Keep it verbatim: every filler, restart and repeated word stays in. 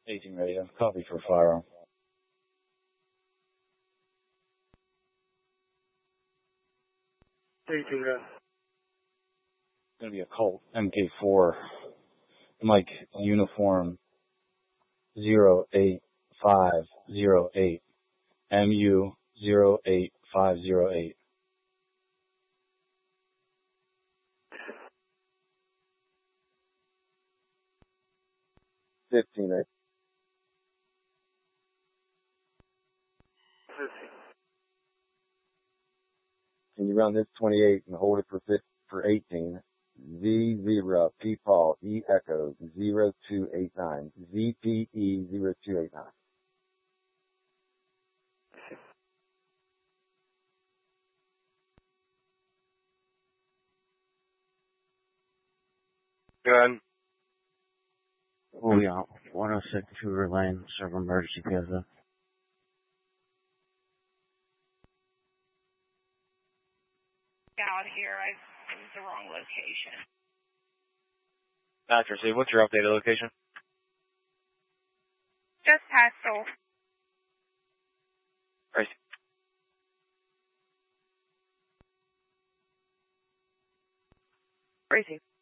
eighteen ready. I've copy for firearm. eighteen ready. It's going to be a Colt M K four. Mike, uniform zero eight five zero eight. M U zero eight five zero eight. fifteen, right? fifteen. Can you run this twenty-eight and hold it for for eighteen? Z zero P Paul E Echo zero two eight nine Z P E zero two eight nine. Good. Oh yeah, one oh six Cougar Lane, serve emergency P S F. Out here, I it was the wrong location. Match received. What's your updated location? Just past Soul. Right. Crazy.